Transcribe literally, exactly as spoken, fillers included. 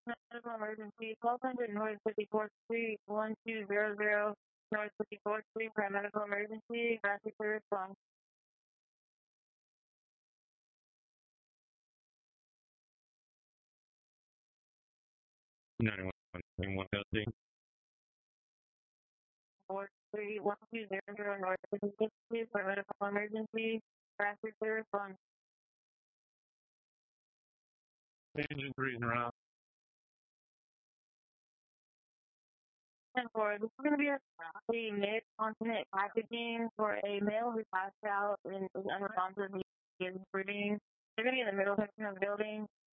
medical emergency, twelve hundred North fifty-fourth Street, one two zero zero North fifty-fourth Street, paramedical emergency, rapid response. nine one one, one L C. Four three one two zero zero North fifty-fifth Street, paramedical emergency, rapid response. Engine freezing around. And for this is going to be a, a mid-continent packaging for a male who passed out and is unresponsive. He is breathing. They're going to be in the middle section of the building.